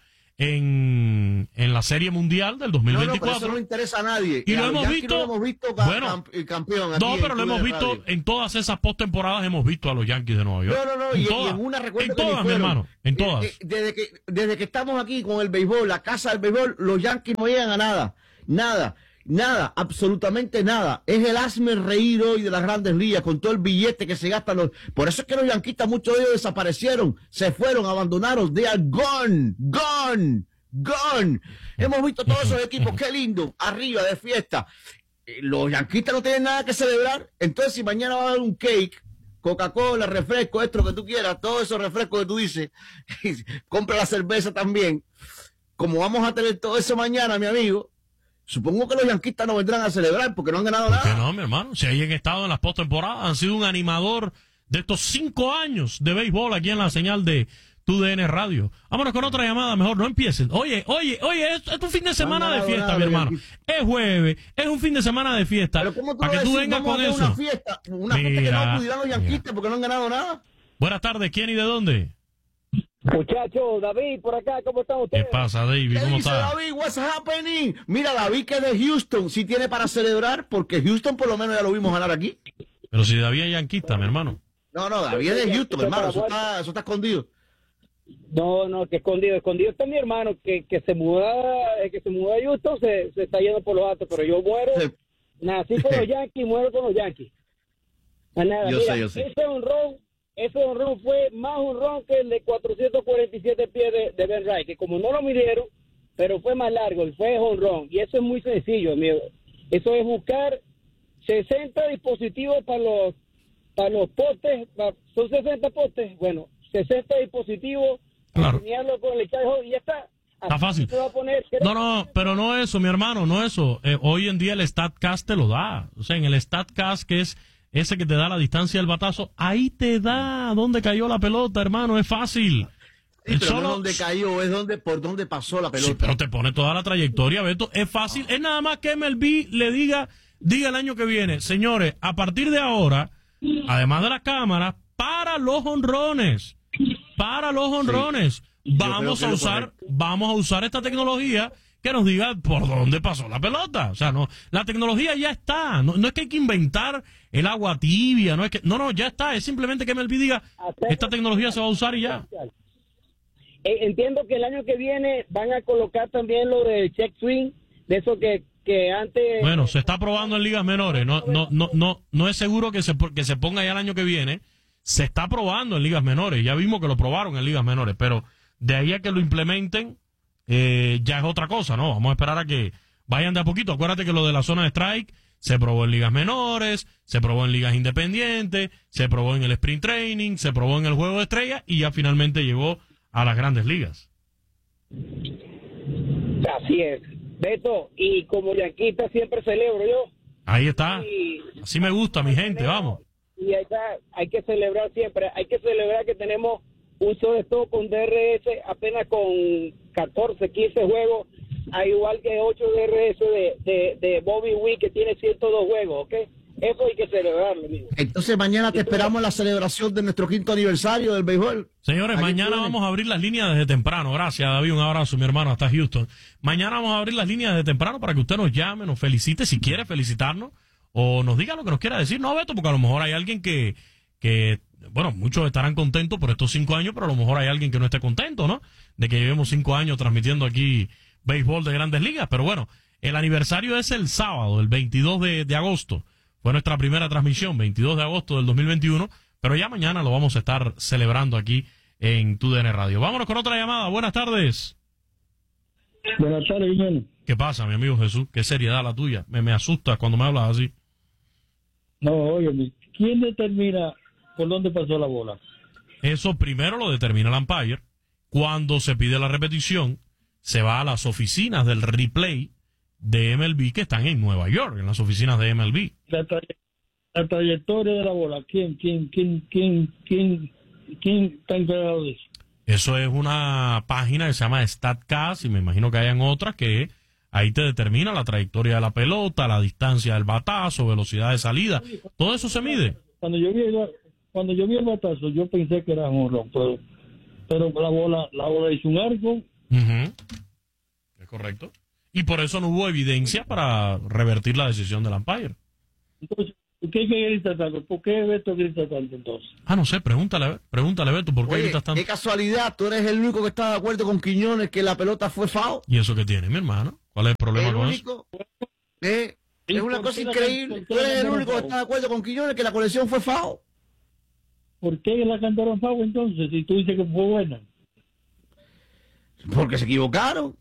Speaker 2: en, en la Serie Mundial del dos mil veinticuatro.
Speaker 1: No, no, pero eso no interesa a nadie.
Speaker 2: Y, y lo hemos visto,
Speaker 1: lo hemos visto
Speaker 2: bueno,
Speaker 1: campeón.
Speaker 2: No, pero lo hemos visto radio. En todas esas postemporadas, hemos visto a los Yankees de Nueva York.
Speaker 1: No, no, no,
Speaker 2: en
Speaker 1: y,
Speaker 2: todas,
Speaker 1: y en una recuerda
Speaker 2: en todas, mi hermano, en todas.
Speaker 1: Eh, eh, desde, que, desde que estamos aquí con el béisbol, la casa del béisbol, los Yankees no llegan a nada, nada. Nada, absolutamente nada. Es el hazme reír hoy de las grandes ligas con todo el billete que se gastan los... Por eso es que los yanquistas, muchos de ellos desaparecieron, se fueron, abandonaron. They are gone, gone, gone. Hemos visto todos esos equipos, qué lindo, arriba de fiesta. Los yanquistas no tienen nada que celebrar. Entonces, si mañana va a haber un cake, Coca-Cola, refresco, esto lo que tú quieras, todos esos refrescos que tú dices, compra la cerveza también. Como vamos a tener todo eso mañana, mi amigo, supongo que los yanquistas no vendrán a celebrar porque no han ganado nada.
Speaker 2: ¿Por qué no, mi hermano? Si hayan estado en las postemporadas, han sido un animador de estos cinco años de béisbol aquí en la señal de Tu D N Radio. Vámonos con otra llamada, mejor no empiecen. Oye, oye, oye, es, es un fin de semana de fiesta, nada, mi hermano. Es jueves, es un fin de semana de fiesta.
Speaker 1: Pero ¿cómo tú
Speaker 2: para que tú
Speaker 1: decir,
Speaker 2: vengas con eso.
Speaker 1: Una fiesta, una
Speaker 2: mira,
Speaker 1: fiesta que no acudirán los yanquistas mira. porque no han ganado nada.
Speaker 2: Buenas tardes, ¿quién y de dónde?
Speaker 20: Muchachos, David, por acá, ¿cómo están ustedes?
Speaker 2: ¿Qué pasa, David? ¿Cómo
Speaker 1: dice
Speaker 2: está?
Speaker 1: David, what's happening? Mira, David que es de Houston, sí tiene para celebrar, porque Houston por lo menos ya lo vimos ganar aquí.
Speaker 2: Pero si David es yanquista, mi hermano.
Speaker 1: No, no, David es de Houston, hermano, eso está, eso está escondido.
Speaker 20: No, no, que escondido, escondido está mi hermano, que, que se muda, que se muda a Houston, se, se está yendo por los altos, pero yo muero, sí. nací con los Yankees, muero con los Yankees. Nada,
Speaker 1: yo
Speaker 20: mira,
Speaker 1: sé, yo sé.
Speaker 20: Ese honrón, ese honrón fue más honrón que el de cuatrocientos cuarenta y siete pies de, de Ben Wright, que como no lo midieron, pero fue más largo, fue honrón, y eso es muy sencillo, amigo. Eso es buscar sesenta dispositivos para los para los postes, para, son sesenta postes, bueno, sesenta dispositivos,
Speaker 2: claro.
Speaker 20: alinearlo con el cajón y ya está.
Speaker 2: Está fácil.
Speaker 20: Se va a poner,
Speaker 2: no, no, pero no eso, mi hermano, no eso. Eh, hoy en día el StatCast te lo da. O sea, en el StatCast, que es ese que te da la distancia del batazo, ahí te da dónde cayó la pelota, hermano, es fácil.
Speaker 1: Sí, pero solo no es donde cayó, es donde, por donde pasó la pelota.
Speaker 2: Sí, pero te pone toda la trayectoria, Beto. Es fácil, es nada más que M L B le diga, diga el año que viene, señores, a partir de ahora, además de las cámaras, para los honrones, para los honrones, sí, vamos a usar, vamos a usar esta tecnología que nos diga por dónde pasó la pelota. O sea, no, la tecnología ya está. No, no es que hay que inventar el agua tibia, no es que, no, no, ya está. Es simplemente que M L B diga, esta tecnología se va a usar y ya.
Speaker 20: Entiendo que el año que viene van a colocar también lo del check swing, de eso que, que antes...
Speaker 2: Bueno, se está probando en ligas menores. No, no, no, no, no es seguro que se, que se ponga ya el año que viene. Se está probando en ligas menores. Ya vimos que lo probaron en ligas menores, pero de ahí a que lo implementen, eh, ya es otra cosa, ¿no? Vamos a esperar a que vayan de a poquito. Acuérdate que lo de la zona de strike se probó en ligas menores, se probó en ligas independientes, se probó en el sprint training, se probó en el juego de estrellas y ya finalmente llegó a las grandes ligas.
Speaker 20: Así es. Beto, y como yanquista siempre celebro yo.
Speaker 2: Ahí está. Y así me gusta, mi gente, tenemos, vamos.
Speaker 20: Y ahí está, hay que celebrar siempre. Hay que celebrar que tenemos un sobre todo con D R S apenas con catorce, quince juegos, al igual que ocho D R S de, de, de Bobby Witt, que tiene ciento dos juegos, ¿ok? Eso hay que celebrarlo, amigo.
Speaker 1: Entonces mañana te esperamos en la celebración de nuestro quinto aniversario del béisbol.
Speaker 2: Señores, mañana vamos a abrir las líneas desde temprano. Gracias, David, un abrazo, mi hermano, hasta Houston. Mañana vamos a abrir las líneas desde temprano para que usted nos llame, nos felicite, si quiere felicitarnos, o nos diga lo que nos quiera decir. No, Beto, porque a lo mejor hay alguien que, que, bueno, muchos estarán contentos por estos cinco años, pero a lo mejor hay alguien que no esté contento, ¿no? De que llevemos cinco años transmitiendo aquí béisbol de grandes ligas. Pero bueno, el aniversario es el sábado, el veintidós de agosto. Fue nuestra primera transmisión, veintidós de agosto del dos mil veintiuno, pero ya mañana lo vamos a estar celebrando aquí en Tu D N Radio. Vámonos con otra llamada. Buenas tardes.
Speaker 21: Buenas tardes, Guillermo.
Speaker 2: ¿Qué pasa, mi amigo Jesús? Qué seriedad la tuya. Me, me asusta cuando me hablas así.
Speaker 21: No, oye, ¿quién determina por dónde pasó la bola?
Speaker 2: Eso primero lo determina el umpire. Cuando se pide la repetición, se va a las oficinas del replay de M L B que están en Nueva York, en las oficinas de M L B.
Speaker 21: La, tra la trayectoria de la bola, ¿quién, quién, quién, quién, quién, quién está encargado de eso?
Speaker 2: Eso es una página que se llama StatCast y me imagino que hayan otras que ahí te determina la trayectoria de la pelota, la distancia del batazo, velocidad de salida, todo eso se mide.
Speaker 21: cuando yo vi el, cuando yo vi el batazo, yo pensé que era jonrón, pero, pero la bola, la bola hizo un arco.
Speaker 2: Uh-huh. Es correcto. Y por eso no hubo evidencia para revertir la decisión del umpire.
Speaker 21: Entonces, ¿por qué grita tanto? ¿Por qué Beto grita tanto entonces?
Speaker 2: Ah, no sé, pregúntale, pregúntale, Beto, ¿por qué
Speaker 1: Oye,
Speaker 2: gritas tanto?
Speaker 1: qué casualidad, tú eres el único que está de acuerdo con Quiñones que la pelota fue foul.
Speaker 2: ¿Y eso qué tiene, mi hermano? ¿Cuál es el problema
Speaker 1: El
Speaker 2: con
Speaker 1: único, eh, es una cosa
Speaker 21: qué la-
Speaker 1: increíble.
Speaker 21: por qué
Speaker 1: Tú
Speaker 21: la
Speaker 1: eres el
Speaker 21: cantaron
Speaker 1: único que
Speaker 21: foul?
Speaker 1: está de acuerdo con Quiñones que la colección fue foul.
Speaker 21: ¿Por qué la cantaron foul entonces? Si tú dices que fue buena.
Speaker 1: Porque se equivocaron.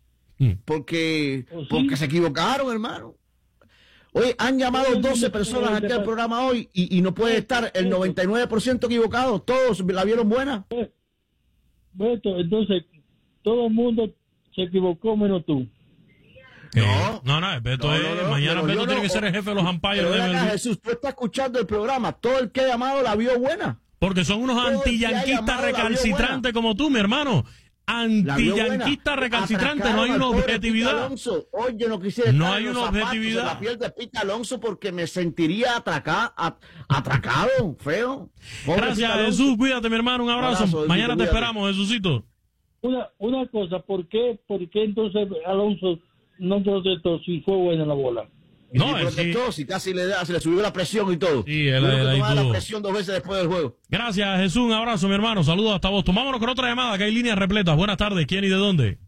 Speaker 1: Porque,
Speaker 21: ¿Oh, sí?
Speaker 1: porque se equivocaron, hermano. Oye, han llamado
Speaker 21: Todo el
Speaker 1: doce
Speaker 21: mundo
Speaker 1: personas
Speaker 21: tiene
Speaker 1: aquí
Speaker 21: que
Speaker 1: al
Speaker 21: estar-
Speaker 1: programa hoy y, y no puede estar el noventa y nueve por ciento equivocado. Todos la vieron buena.
Speaker 21: Beto, entonces, todo el mundo se equivocó menos tú.
Speaker 2: No, no, no, Beto
Speaker 1: No,
Speaker 2: es,
Speaker 1: no, no,
Speaker 2: mañana
Speaker 1: pero
Speaker 2: Beto
Speaker 1: yo
Speaker 2: tiene
Speaker 1: no-
Speaker 2: que ser el jefe de los umpires
Speaker 1: Pero
Speaker 2: de
Speaker 1: ven acá,
Speaker 2: M L B.
Speaker 1: Jesús, tú estás escuchando el programa. Todo el que ha llamado la vio buena.
Speaker 2: Porque son unos
Speaker 1: Todo el que ha
Speaker 2: antiyanquistas
Speaker 1: llamado la vio
Speaker 2: recalcitrantes
Speaker 1: buena.
Speaker 2: como tú, mi hermano.
Speaker 1: La vio buena.
Speaker 2: Antiyanquistas recalcitrantes, no hay
Speaker 1: Atracaron
Speaker 2: una
Speaker 1: al pobre Pete
Speaker 2: objetividad.
Speaker 1: Alonso. Hoy yo no quisiera
Speaker 2: No
Speaker 1: estar
Speaker 2: hay
Speaker 1: en los
Speaker 2: una
Speaker 1: zapatos,
Speaker 2: objetividad.
Speaker 1: en la piel de Pete Alonso porque me sentiría atraca, at- atracado, feo. Pobre
Speaker 2: Gracias,
Speaker 1: Pete Alonso.
Speaker 2: Jesús. Cuídate, mi hermano. Un abrazo.
Speaker 1: Abrazo, Jesús,
Speaker 2: Mañana te
Speaker 1: cuídate.
Speaker 2: esperamos, Jesucito.
Speaker 21: Una, una cosa, ¿por qué, ¿por qué entonces Alonso no protestó si fue buena la bola?
Speaker 1: Y
Speaker 2: No,
Speaker 1: si
Speaker 2: él
Speaker 1: protestó, si casi le, da, se le subió la presión y todo.
Speaker 2: Sí, él-
Speaker 1: Tuvo que
Speaker 2: él ahí
Speaker 1: tomar la
Speaker 2: pudo.
Speaker 1: presión dos veces después del juego.
Speaker 2: Gracias, Jesús. Un abrazo, mi hermano. Saludos hasta Boston. Vámonos con otra llamada, que hay líneas repletas. Buenas tardes. ¿Quién y de dónde?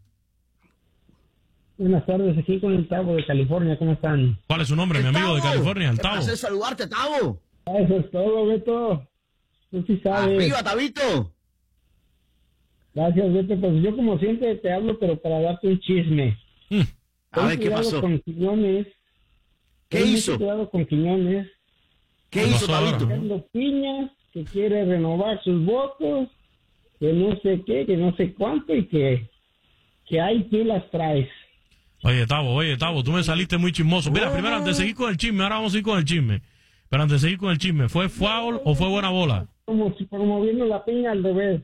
Speaker 3: Buenas tardes, aquí con el Tavo de California, ¿cómo están?
Speaker 2: ¿Cuál es su nombre, mi amigo de
Speaker 1: Tavo,
Speaker 2: California? El
Speaker 1: qué
Speaker 2: Tavo.
Speaker 1: placer saludarte, Tavo.
Speaker 3: Eso es todo, Beto. Tú sí sabes.
Speaker 1: Arriba, Tabito.
Speaker 3: Gracias, Beto. Pues yo como siempre te hablo, pero para darte un chisme.
Speaker 1: A
Speaker 3: Ten
Speaker 1: ver, ¿qué
Speaker 3: cuidado
Speaker 1: pasó?
Speaker 3: con Quiñones.
Speaker 1: ¿Qué
Speaker 3: Ten
Speaker 1: hizo?
Speaker 3: mucho cuidado con Quiñones.
Speaker 1: ¿Qué
Speaker 2: ¿Qué
Speaker 1: hizo,
Speaker 2: pasó ahora?
Speaker 1: Tabito?
Speaker 3: Ricardo Piña, que quiere renovar sus votos, que no sé qué, que no sé cuánto, y que, que ahí tú las traes.
Speaker 2: Oye, Tavo, oye, Tavo, tú me saliste muy chismoso. Mira, primero, antes de seguir con el chisme, ahora vamos a ir con el chisme. Pero antes de seguir con el chisme, ¿fue foul o fue buena bola?
Speaker 3: Como si promoviendo la piña al revés.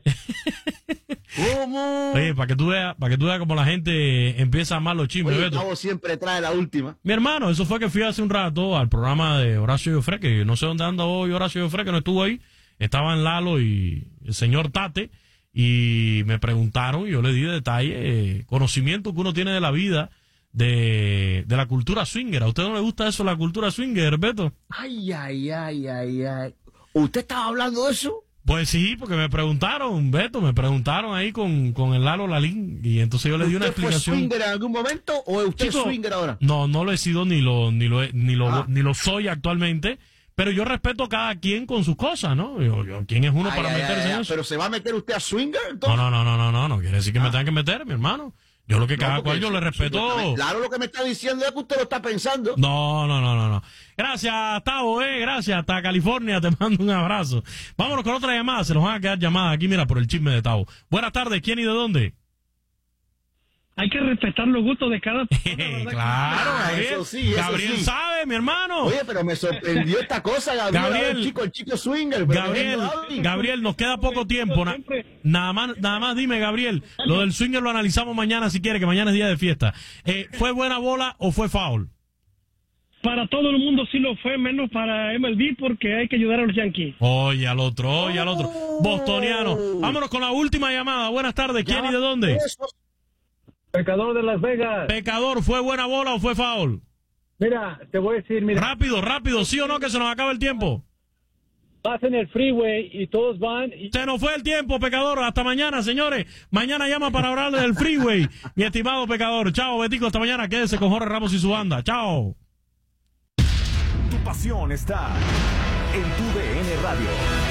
Speaker 1: ¿Cómo?
Speaker 2: Oye, para que tú veas, para que tú veas cómo la gente empieza a amar los chismes,
Speaker 1: Oye,
Speaker 2: Beto.
Speaker 1: Tavo siempre trae la última.
Speaker 2: Mi hermano, eso fue que fui hace un rato al programa de Horacio Joffre, que no sé dónde anda hoy Horacio Joffre, que no estuvo ahí. Estaban Lalo y el señor Tate, y me preguntaron, y yo le di detalle, eh, conocimiento que uno tiene de la vida, de, de la cultura swinger. ¿A usted no le gusta eso, la cultura swinger, Beto?
Speaker 1: Ay, ay, ay, ay, ay. ¿Usted estaba hablando de eso?
Speaker 2: Pues sí, porque me preguntaron, Beto, me preguntaron ahí con, con el Lalo Lalín, y entonces yo le di una
Speaker 1: ¿Usted fue
Speaker 2: explicación.
Speaker 1: swinger en algún momento o es usted
Speaker 2: Chico,
Speaker 1: swinger ahora?
Speaker 2: No, no lo he sido ni lo ni lo he- ni lo
Speaker 1: Ah.
Speaker 2: ni lo soy actualmente, pero yo respeto a cada quien con sus cosas, ¿no? Yo, yo- ¿quién es uno
Speaker 1: Ay,
Speaker 2: para
Speaker 1: ay,
Speaker 2: meterse
Speaker 1: ay,
Speaker 2: en
Speaker 1: ay,
Speaker 2: eso?
Speaker 1: ¿Pero se va a meter usted a swinger
Speaker 2: No,
Speaker 1: entonces?
Speaker 2: no, no, no, no, no, no quiere decir que me tengan que meter, mi hermano. Yo lo que cada
Speaker 1: No,
Speaker 2: cual
Speaker 1: porque
Speaker 2: yo le respeto.
Speaker 1: supuestamente- Claro, lo que me está diciendo es que usted lo está pensando.
Speaker 2: No, no, no, no, no. Gracias, Tavo, eh, gracias. Hasta California, te mando un abrazo. Vámonos con otra llamada, se nos van a quedar llamadas aquí, mira, por el chisme de Tavo. Buenas tardes, ¿quién y de dónde?
Speaker 21: Hay que respetar los gustos de cada
Speaker 2: Claro,
Speaker 1: Ah,
Speaker 2: Gabriel.
Speaker 1: eso sí, eso
Speaker 2: Gabriel
Speaker 1: sí.
Speaker 2: sabe, mi hermano.
Speaker 1: Oye, pero me sorprendió esta cosa, Gabriel.
Speaker 2: Gabriel.
Speaker 1: el chico, el chico swinger. pero
Speaker 2: Gabriel,
Speaker 1: no, Gabriel.
Speaker 2: Gabriel, nos queda poco tiempo. Na- nada más, nada más dime, Gabriel. Lo del swinger lo analizamos mañana si quiere, que mañana es día de fiesta. Eh, ¿Fue buena bola o fue foul?
Speaker 21: Para todo el mundo sí lo fue, menos para M L B, porque hay que ayudar a los Yankees.
Speaker 2: Oye, al otro, oye, al otro. Bostoniano. Vámonos con la última llamada. Buenas tardes. ¿Quién y de dónde?
Speaker 21: Pecador de Las Vegas.
Speaker 2: Pecador, ¿fue buena bola o fue foul?
Speaker 21: Mira, te voy a decir, mira,
Speaker 2: Rápido, rápido, ¿sí o no? Que se nos acaba el tiempo.
Speaker 21: vas en el freeway y todos van y
Speaker 2: Se nos fue el tiempo, pecador. Hasta mañana, señores. Mañana llama para hablar del freeway. Mi estimado pecador. Chao, Betico. Hasta mañana. Quédese con Jorge Ramos y su banda. Chao.
Speaker 5: Tu pasión está en tu D N Radio.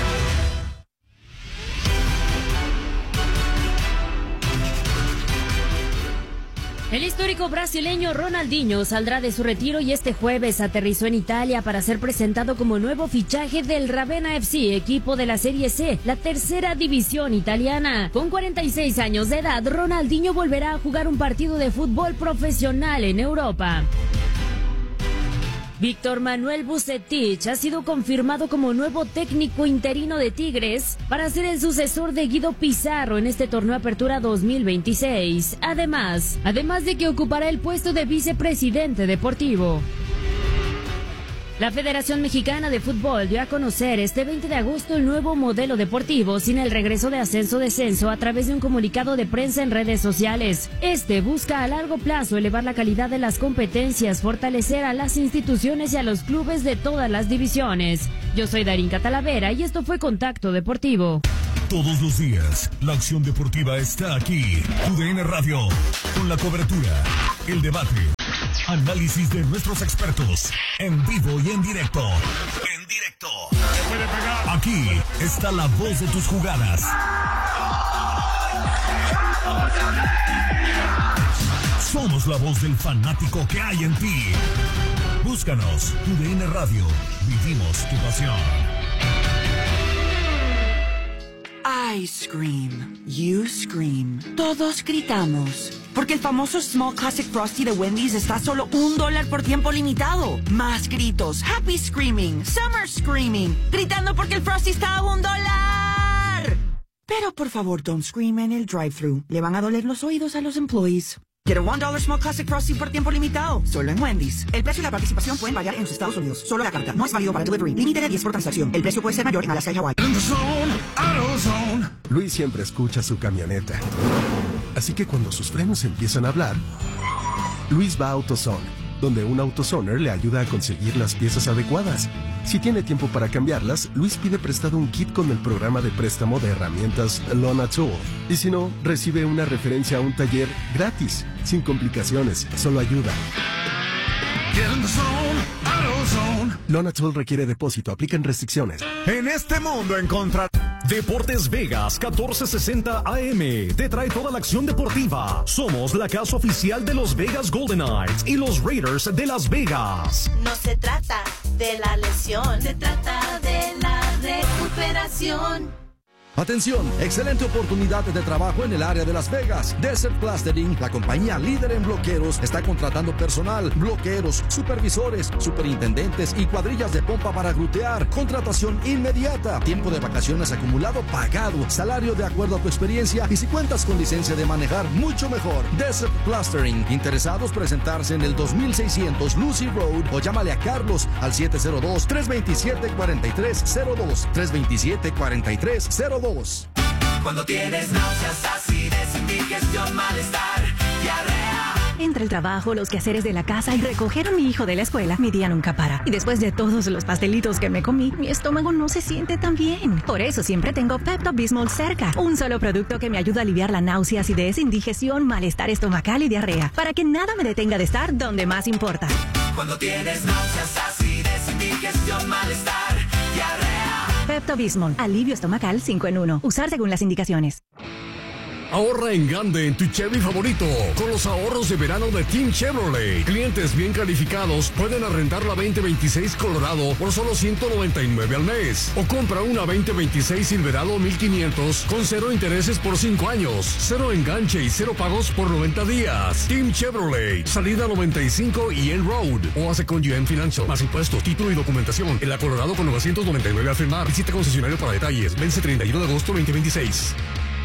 Speaker 22: El histórico brasileño Ronaldinho saldrá de su retiro y este jueves aterrizó en Italia para ser presentado como nuevo fichaje del Ravenna F C, equipo de la Serie C, la tercera división italiana. Con cuarenta y seis años de edad, Ronaldinho volverá a jugar un partido de fútbol profesional en Europa. Víctor Manuel Vucetich ha sido confirmado como nuevo técnico interino de Tigres para ser el sucesor de Guido Pizarro en este torneo Apertura dos mil veintiséis. Además, además de que ocupará el puesto de vicepresidente deportivo. La Federación Mexicana de Fútbol dio a conocer este veinte de agosto el nuevo modelo deportivo sin el regreso de ascenso-descenso a través de un comunicado de prensa en redes sociales. Este busca a largo plazo elevar la calidad de las competencias, fortalecer a las instituciones y a los clubes de todas las divisiones. Yo soy Darinka Talavera y esto fue Contacto Deportivo.
Speaker 5: Todos los días, la acción deportiva está aquí. U D N Radio, con la cobertura, el debate, análisis de nuestros expertos, en vivo y en directo. En directo. Aquí está la voz de tus jugadas. Somos la voz del fanático que hay en ti. Búscanos, U D N Radio. Vivimos tu pasión.
Speaker 4: I scream, you scream, todos gritamos, porque el famoso Small Classic Frosty de Wendy's está a solo un dólar por tiempo limitado. Más gritos, happy screaming, summer screaming, gritando porque el Frosty está a un dólar. Pero por favor, don't scream en el drive-thru, le van a doler los oídos a los employees. Get a one dollar Small Classic Frosty por tiempo limitado, solo en Wendy's. El precio y la participación pueden variar en los Estados Unidos. Solo la carta, no es válido para delivery. Límite de diez por transacción. El precio puede ser mayor en Alaska y Hawaii.
Speaker 6: Luis siempre escucha su camioneta. Así que cuando sus frenos empiezan a hablar, Luis va a AutoZone, donde un AutoZoner le ayuda a conseguir las piezas adecuadas. Si tiene tiempo para cambiarlas, Luis pide prestado un kit con el programa de préstamo de herramientas Lona Tool. Y si no, recibe una referencia a un taller gratis, sin complicaciones, solo ayuda. Lona Tool requiere depósito, aplican restricciones.
Speaker 13: En este mundo encontrar Deportes Vegas catorce sesenta A M te trae toda la acción deportiva. Somos la casa oficial de los Vegas Golden Knights y los Raiders de Las Vegas.
Speaker 23: No se trata de la lesión, se trata de la recuperación.
Speaker 15: Atención, excelente oportunidad de trabajo en el área de Las Vegas. Desert Plastering, la compañía líder en bloqueros, está contratando personal, bloqueros, supervisores, superintendentes y cuadrillas de pompa para grutear. Contratación inmediata, tiempo de vacaciones acumulado pagado, salario de acuerdo a tu experiencia y si cuentas con licencia de manejar, mucho mejor. Desert Plastering, interesados presentarse en el dos mil seiscientos Lucy Road o llámale a Carlos al siete cero dos, tres dos siete, cuatro tres cero dos, tres dos siete, cuatro tres cero dos.
Speaker 8: Cuando tienes náuseas, acidez, indigestión, malestar, diarrea.
Speaker 24: Entre el trabajo, los quehaceres de la casa y recoger a mi hijo de la escuela, mi día nunca para. Y después de todos los pastelitos que me comí, mi estómago no se siente tan bien. Por eso siempre tengo Pepto-Bismol cerca. Un solo producto que me ayuda a aliviar la náusea, acidez, indigestión, malestar estomacal y diarrea. Para que nada me detenga de estar donde más importa.
Speaker 8: Cuando tienes náuseas, acidez, indigestión, malestar, diarrea.
Speaker 24: Pepto-Bismol, alivio estomacal cinco en uno. Usar según las indicaciones.
Speaker 25: Ahorra en grande en tu Chevy favorito con los ahorros de verano de Team Chevrolet. Clientes bien calificados pueden arrendar la veinte veintiséis Colorado por solo ciento noventa y nueve al mes. O compra una veinte veintiséis Silverado mil quinientos con cero intereses por cinco años, cero enganche y cero pagos por noventa días. Team Chevrolet, salida noventa y cinco y N Road. O hace con G M Financial. Más impuestos, título y documentación. En la Colorado con novecientos noventa y nueve al firmar. Visita concesionario para detalles. Vence treinta y uno de agosto veinte veintiséis.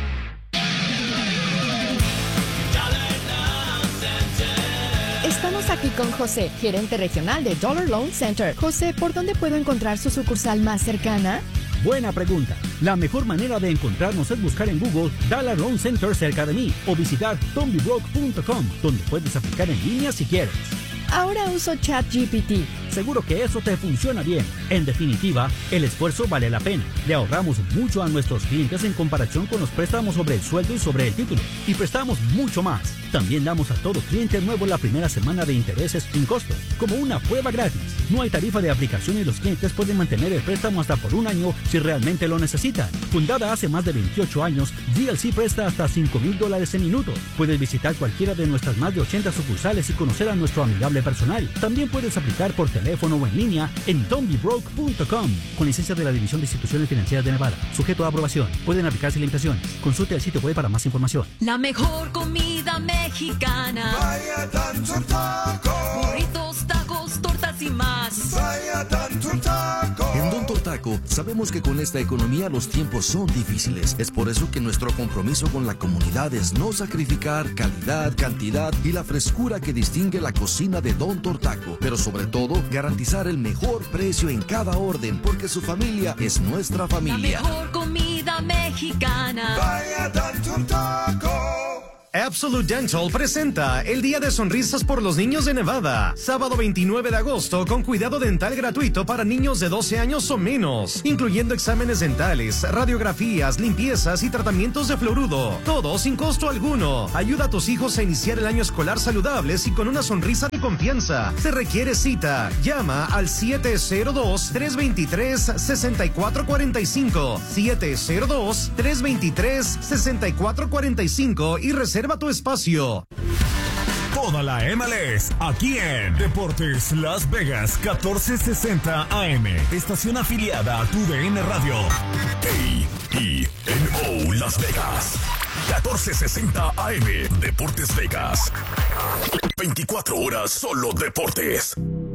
Speaker 26: Estamos aquí con José, gerente regional de Dollar Loan Center. José, ¿por dónde puedo encontrar su sucursal más cercana?
Speaker 27: Buena pregunta. La mejor manera de encontrarnos es buscar en Google Dollar Loan Center cerca de mí o visitar tombybroke punto com, donde puedes aplicar en línea si quieres.
Speaker 26: Ahora uso ChatGPT.
Speaker 27: Seguro que eso te funciona bien. En definitiva, el esfuerzo vale la pena. Le ahorramos mucho a nuestros clientes en comparación con los préstamos sobre el sueldo y sobre el título. Y prestamos mucho más. También damos a todo cliente nuevo la primera semana de intereses sin costo, como una prueba gratis. No hay tarifa de aplicación y los clientes pueden mantener el préstamo hasta por un año si realmente lo necesitan. Fundada hace más de veintiocho años, D L C presta hasta cinco mil dólares en minutos. Puedes visitar cualquiera de nuestras más de ochenta sucursales y conocer a nuestro amigable personal. También puedes aplicar por teléfono o en línea en tombybroke punto com con licencia de la División de Instituciones Financieras de Nevada. Sujeto a aprobación. Pueden aplicarse limitaciones. Consulte el sitio web para más información.
Speaker 14: La mejor comida mexicana.
Speaker 8: Vaya tanto taco.
Speaker 14: Burritos, tacos, tortas y más.
Speaker 8: Vaya tanto taco.
Speaker 15: En Don Tortaco Sabemos que con esta economía los tiempos son difíciles. Es por eso que nuestro compromiso con la comunidad es no sacrificar calidad, cantidad y la frescura que distingue la cocina de Don Tortaco. Pero sobre todo, garantizar el mejor precio en cada orden, porque su familia es nuestra familia.
Speaker 14: La mejor comida mexicana.
Speaker 8: Vaya Don Tortaco.
Speaker 13: Absolute Dental presenta el Día de Sonrisas por los Niños de Nevada. Sábado veintinueve de agosto con cuidado dental gratuito para niños de doce años o menos, incluyendo exámenes dentales, radiografías, limpiezas y tratamientos de fluoruro. Todo sin costo alguno. Ayuda a tus hijos a iniciar el año escolar saludables y con una sonrisa de confianza. Se requiere cita. Llama al siete cero dos, tres dos tres, seis cuatro cuatro cinco, siete cero dos, tres dos tres, seis cuatro cuatro cinco y reserva tu espacio.
Speaker 5: Toda la M L S aquí en Deportes Las Vegas catorce sesenta A M, estación afiliada a tu D N Radio. A E N O Las Vegas catorce sesenta A M, Deportes Vegas. veinticuatro horas solo deportes.